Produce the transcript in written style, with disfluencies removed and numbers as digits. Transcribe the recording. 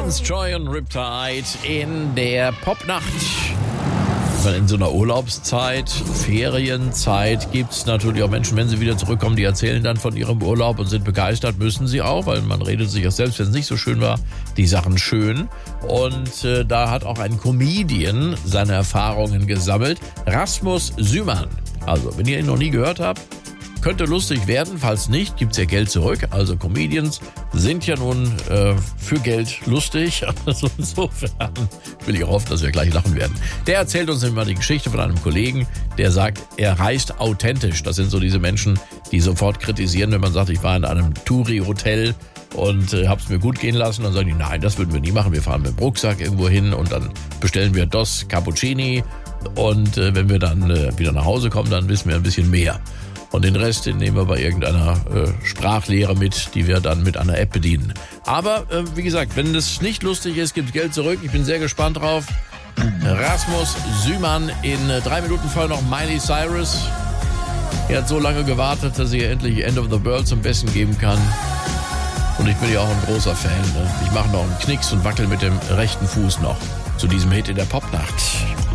Vance Joy und Riptide in der Popnacht. Weil in so einer Urlaubszeit, Ferienzeit gibt es natürlich auch Menschen, wenn sie wieder zurückkommen, die erzählen dann von ihrem Urlaub und sind begeistert, müssen sie auch, weil man redet sich auch selbst, wenn es nicht so schön war, die Sachen schön. Und da hat auch ein Comedian seine Erfahrungen gesammelt, Rasmus Sümann. Also, wenn ihr ihn noch nie gehört habt, könnte lustig werden, falls nicht, gibt's ja Geld zurück. Also Comedians sind ja nun für Geld lustig. Also insofern will ich hoffen, dass wir gleich lachen werden. Der erzählt uns immer die Geschichte von einem Kollegen, der sagt, er reist authentisch. Das sind so diese Menschen, die sofort kritisieren, wenn man sagt, ich war in einem Touri-Hotel und hab's mir gut gehen lassen. Dann sagen die, nein, das würden wir nie machen. Wir fahren mit dem Rucksack irgendwo hin und dann bestellen wir Dos Cappuccini. Und wenn wir dann wieder nach Hause kommen, dann wissen wir ein bisschen mehr. Und den Rest, den nehmen wir bei irgendeiner Sprachlehre mit, die wir dann mit einer App bedienen. Aber wie gesagt, wenn das nicht lustig ist, gibt's Geld zurück. Ich bin sehr gespannt drauf. Rasmus Sümann in 3 Minuten vorher noch Miley Cyrus. Er hat so lange gewartet, dass er endlich End of the World zum Besten geben kann. Und ich bin ja auch ein großer Fan. Ne? Ich mache noch einen Knicks und wackel mit dem rechten Fuß noch zu diesem Hit in der Popnacht.